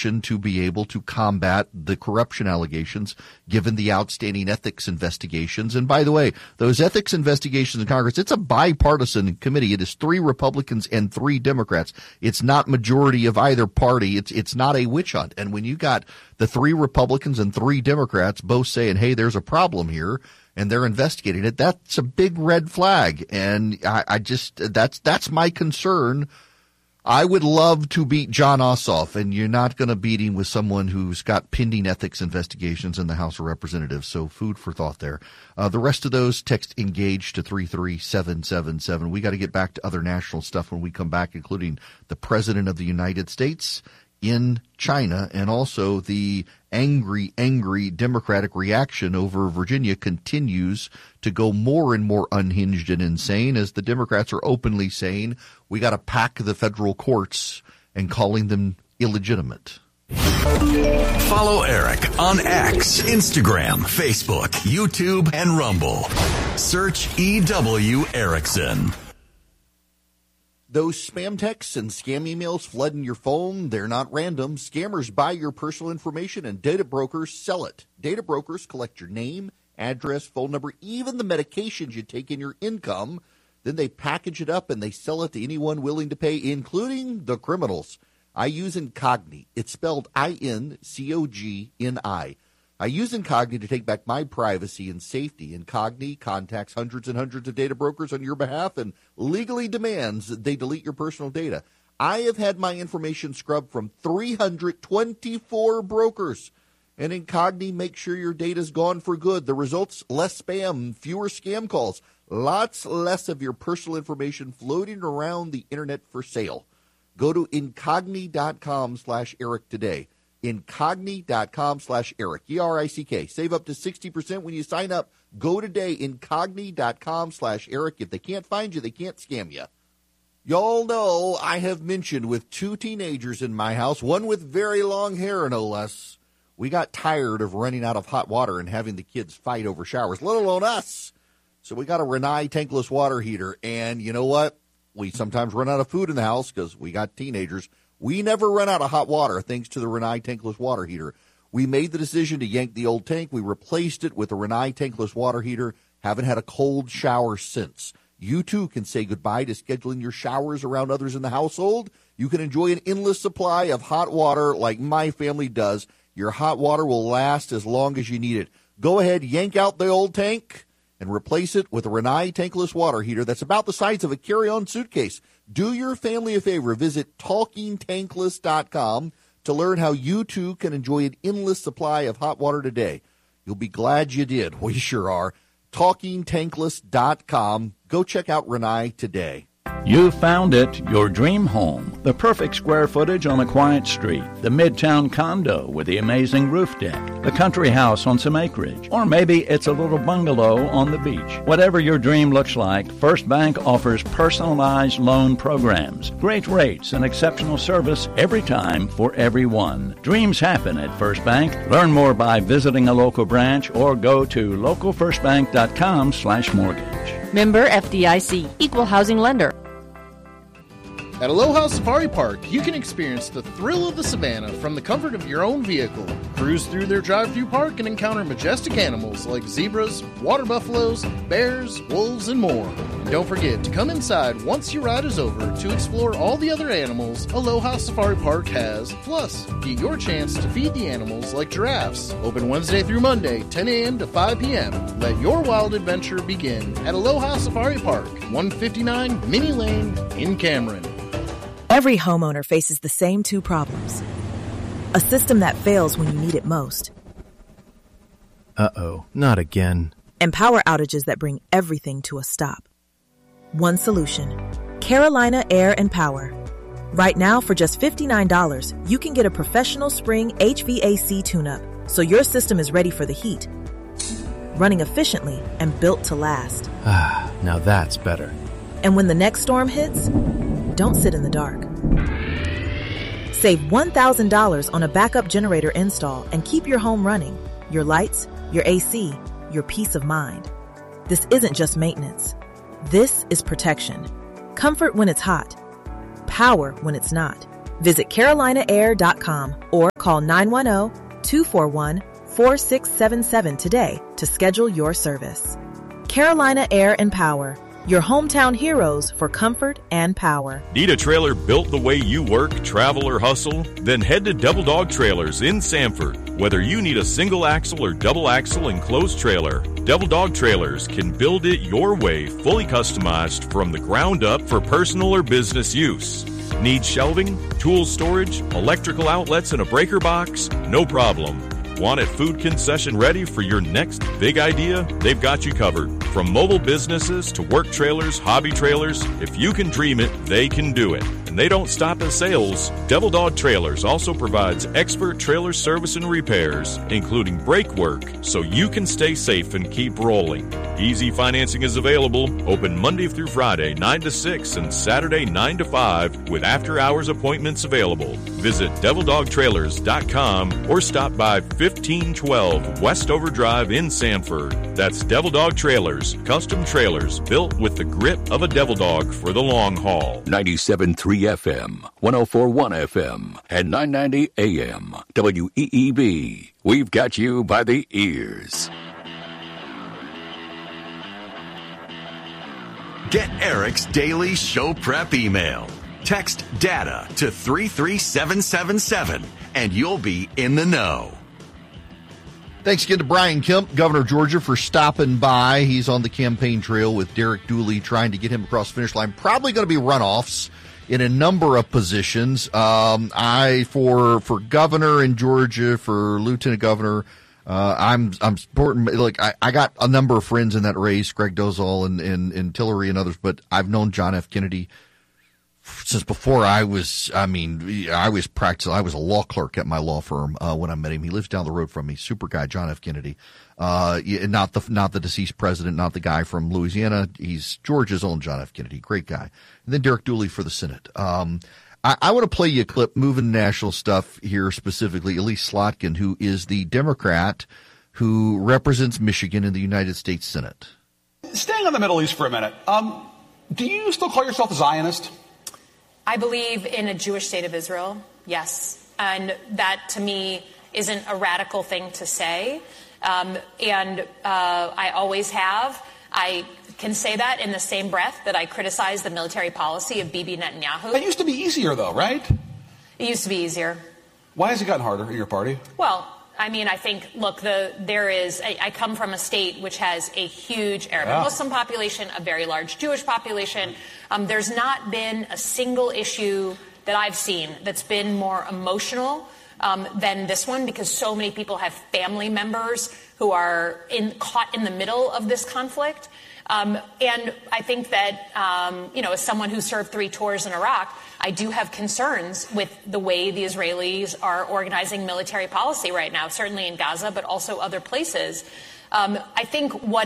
position to be able to combat the corruption allegations, given the outstanding ethics investigations. And by the way, those ethics investigations in Congress, it's a bipartisan committee. It is 3 Republicans and 3 Democrats. It's not majority of either party. It's not a witch hunt. And when you got the 3 Republicans and 3 Democrats both saying, hey, there's a problem here, and they're investigating it, that's a big red flag. And that's my concern. I would love to beat Jon Ossoff, and you're not going to beat him with someone who's got pending ethics investigations in the House of Representatives. So food for thought there. The rest of those, text ENGAGE to 33777. We got to get back to other national stuff when we come back, including the President of the United States in China, and also the angry Democratic reaction over Virginia continues to go more and more unhinged and insane as the Democrats are openly saying we got to pack the federal courts and calling them illegitimate. Follow Eric on X, Instagram, Facebook, YouTube, and Rumble. Search EW Erickson. Those spam texts and scam emails flooding your phone, they're not random. Scammers buy your personal information and data brokers sell it. Data brokers collect your name, address, phone number, even the medications you take in your income. Then they package it up and they sell it to anyone willing to pay, including the criminals. I use Incogni. It's spelled I-N-C-O-G-N-I. I use Incogni to take back my privacy and safety. Incogni contacts hundreds and hundreds of data brokers on your behalf and legally demands that they delete your personal data. I have had my information scrubbed from 324 brokers. And Incogni makes sure your data's gone for good. The results, less spam, fewer scam calls, lots less of your personal information floating around the internet for sale. Go to Incogni.com/Eric today. Incogni.com/Eric, E-R-I-C-K. Save up to 60% when you sign up. Go today, Incogni.com/Eric. If they can't find you, they can't scam you. Y'all know I have mentioned with 2 teenagers in my house, one with very long hair, no less. We got tired of running out of hot water and having the kids fight over showers, let alone us. So we got a Rinnai tankless water heater. And you know what? We sometimes run out of food in the house because we got teenagers. We never run out of hot water thanks to the Rinnai tankless water heater. We made the decision to yank the old tank. We replaced it with a Rinnai tankless water heater. Haven't had a cold shower since. You too can say goodbye to scheduling your showers around others in the household. You can enjoy an endless supply of hot water like my family does. Your hot water will last as long as you need it. Go ahead, yank out the old tank and replace it with a Rinnai tankless water heater that's about the size of a carry-on suitcase. Do your family a favor. Visit TalkingTankless.com to learn how you too can enjoy an endless supply of hot water today. You'll be glad you did. We sure are. TalkingTankless.com. Go check out Rinnai today. You found it, your dream home. The perfect square footage on a quiet street. The midtown condo with the amazing roof deck. The country house on some acreage. Or maybe it's a little bungalow on the beach. Whatever your dream looks like, First Bank offers personalized loan programs. Great rates and exceptional service every time for everyone. Dreams happen at First Bank. Learn more by visiting a local branch or go to localfirstbank.com/mortgage. Member FDIC, Equal Housing Lender. At Aloha Safari Park, you can experience the thrill of the savannah from the comfort of your own vehicle. Cruise through their drive-through park and encounter majestic animals like zebras, water buffaloes, bears, wolves, and more. And don't forget to come inside once your ride is over to explore all the other animals Aloha Safari Park has. Plus, get your chance to feed the animals like giraffes. Open Wednesday through Monday, 10 a.m. to 5 p.m. Let your wild adventure begin at Aloha Safari Park, 159 Minnie Lane in Cameron. Every homeowner faces the same 2 problems. A system that fails when you need it most. Uh-oh, not again. And power outages that bring everything to a stop. One solution. Carolina Air and Power. Right now, for just $59, you can get a professional spring HVAC tune-up, so your system is ready for the heat, running efficiently and built to last. Now that's better. And when the next storm hits, don't sit in the dark. Save $1,000 on a backup generator install and keep your home running, your lights, your AC, your peace of mind. This isn't just maintenance. This is protection. Comfort when it's hot. Power when it's not. Visit CarolinaAir.com or call 910-241-4677 today to schedule your service. Carolina Air and Power, your hometown heroes for comfort and power. Need a trailer built the way you work, travel, or hustle? Then head to Devil Dog Trailers in Sanford. Whether you need a single axle or double axle enclosed trailer, Devil Dog Trailers can build it your way, fully customized from the ground up for personal or business use. Need shelving, tool storage, electrical outlets, and a breaker box? No problem. Want it food concession ready for your next big idea? They've got you covered. From mobile businesses to work trailers, hobby trailers, if you can dream it, they can do it. And they don't stop at sales. Devil Dog Trailers also provides expert trailer service and repairs, including brake work, so you can stay safe and keep rolling. Easy financing is available, open Monday through Friday, 9 to 6, and Saturday, 9 to 5, with after-hours appointments available. Visit DevilDogTrailers.com or stop by 1512 Westover Drive in Sanford. That's Devil Dog Trailers, custom trailers built with the grit of a devil dog for the long haul. 97.3 FM, 104.1 FM, and 990 AM. WEEB. We've got you by the ears. Get Eric's daily show prep email. Text DATA to 33777 and you'll be in the know. Thanks again to Brian Kemp, governor of Georgia, for stopping by. He's on the campaign trail with Derek Dooley trying to get him across the finish line. Probably going to be runoffs in a number of positions. For governor in Georgia, for lieutenant governor, I'm supporting. Look, I got a number of friends in that race, Greg Dozal and Tillery and others, but I've known John F. Kennedy since before I was a law clerk at my law firm when I met him. He lives down the road from me. Super guy, John F. Kennedy. Not the deceased president, not the guy from Louisiana. He's Georgia's own John F. Kennedy. Great guy. And then Derek Dooley for the Senate. I want to play you a clip, moving national stuff here specifically. Elise Slotkin, who is the Democrat who represents Michigan in the United States Senate. Staying on the Middle East for a minute, do you still call yourself a Zionist? I believe in a Jewish state of Israel, yes. And that, to me, isn't a radical thing to say. I always have. I can say that in the same breath that I criticize the military policy of Bibi Netanyahu. That used to be easier, though, right? It used to be easier. Why has it gotten harder at your party? Well, I mean, I think, look, I come from a state which has a huge Arab Muslim population, a very large Jewish population. There's not been a single issue that I've seen that's been more emotional than this one, because so many people have family members who are caught in the middle of this conflict. And I think that, as someone who served 3 tours in Iraq, I do have concerns with the way the Israelis are organizing military policy right now, certainly in Gaza, but also other places. I think what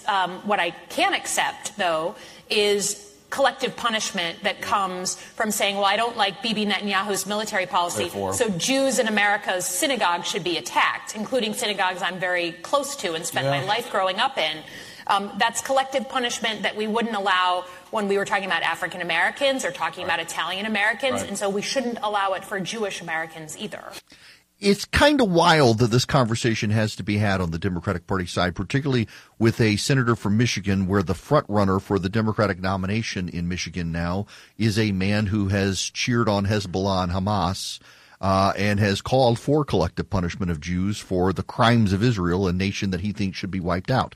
I can accept, though, is collective punishment that comes from saying, well, I don't like Bibi Netanyahu's military policy, so Jews in America's synagogues should be attacked, including synagogues I'm very close to and spent my life growing up in. That's collective punishment that we wouldn't allow when we were talking about African Americans or talking about Italian Americans, and so we shouldn't allow it for Jewish Americans either. It's kind of wild that this conversation has to be had on the Democratic Party side, particularly with a senator from Michigan, where the front runner for the Democratic nomination in Michigan now is a man who has cheered on Hezbollah and Hamas and has called for collective punishment of Jews for the crimes of Israel, a nation that he thinks should be wiped out.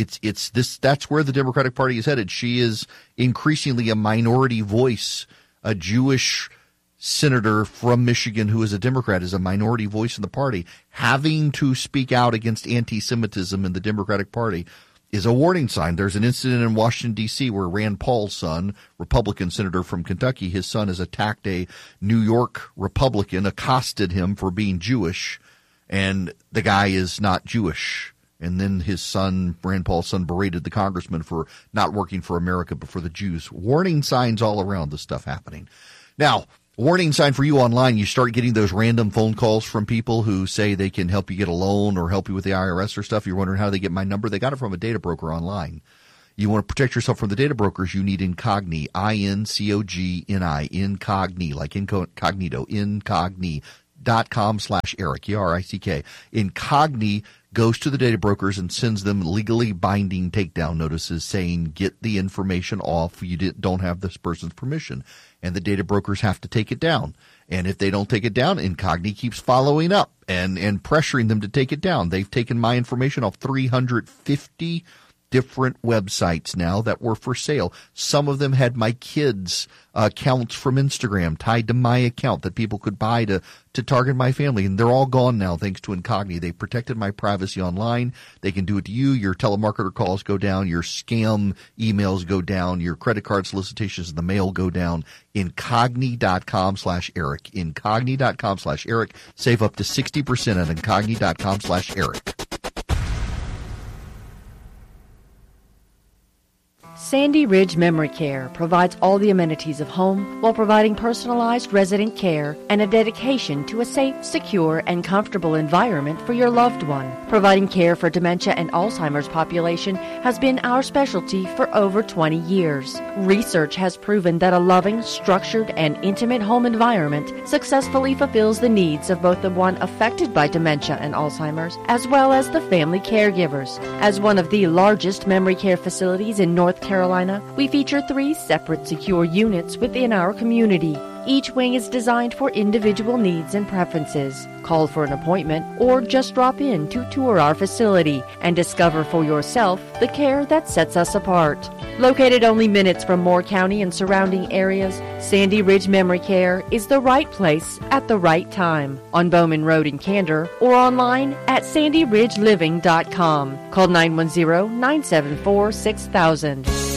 That's where the Democratic Party is headed. She is increasingly a minority voice. A Jewish senator from Michigan who is a Democrat is a minority voice in the party. Having to speak out against anti-Semitism in the Democratic Party is a warning sign. There's an incident in Washington, D.C. where Rand Paul's son, Republican senator from Kentucky, his son has attacked a New York Republican, accosted him for being Jewish, and the guy is not Jewish. And then his son, Rand Paul's son, berated the congressman for not working for America but for the Jews. Warning signs all around this stuff happening. Now, warning sign for you online, you start getting those random phone calls from people who say they can help you get a loan or help you with the IRS or stuff. You're wondering how they get my number. They got it from a data broker online. You want to protect yourself from the data brokers, you need Incogni, I-N-C-O-G-N-I, Incogni, like incognito, incogni.com/Eric, E-R-I-C-K. Incogni goes to the data brokers and sends them legally binding takedown notices saying, get the information off, you don't have this person's permission. And the data brokers have to take it down. And if they don't take it down, Incogni keeps following up and pressuring them to take it down. They've taken my information off 350 different websites now that were for sale. Some of them had my kids' accounts from Instagram tied to my account that people could buy to target my family. And they're all gone now thanks to Incogni. They protected my privacy online. They can do it to you. Your telemarketer calls go down. Your scam emails go down. Your credit card solicitations in the mail go down. Incogni.com/Eric. Incogni.com/Eric. Save up to 60% at Incogni.com/Eric. Sandy Ridge Memory Care provides all the amenities of home while providing personalized resident care and a dedication to a safe, secure, and comfortable environment for your loved one. Providing care for dementia and Alzheimer's population has been our specialty for over 20 years. Research has proven that a loving, structured, and intimate home environment successfully fulfills the needs of both the one affected by dementia and Alzheimer's as well as the family caregivers. As one of the largest memory care facilities in North Carolina, we feature 3 separate secure units within our community. Each wing is designed for individual needs and preferences. Call for an appointment or just drop in to tour our facility and discover for yourself the care that sets us apart. Located only minutes from Moore County and surrounding areas, Sandy Ridge Memory Care is the right place at the right time on Bowman Road in Candor or online at sandyridgeliving.com. Call 910-974-6000.